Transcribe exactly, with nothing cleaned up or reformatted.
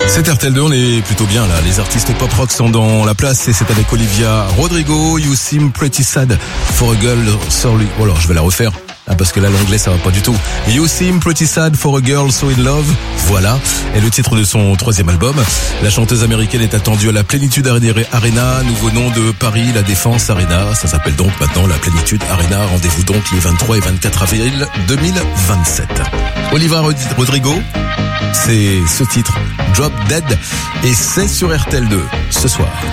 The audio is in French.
C'est R T L deux, on est plutôt bien là. Les artistes pop rock sont dans la place et c'est avec Olivia Rodrigo. You seem pretty sad for a girl so... Oh alors je vais la refaire. Ah, parce que là l'anglais ça va pas du tout. You seem pretty sad for a girl so in love. Voilà. Et le titre de son troisième album. La chanteuse américaine est attendue à la Plénitude Arena, nouveau nom de Paris, la Défense Arena. Ça s'appelle donc maintenant la Plénitude Arena. Rendez-vous donc les vingt-trois et vingt-quatre avril deux mille vingt-sept. Olivia Rodrigo, c'est ce titre, Drop Dead, et c'est sur R T L deux ce soir.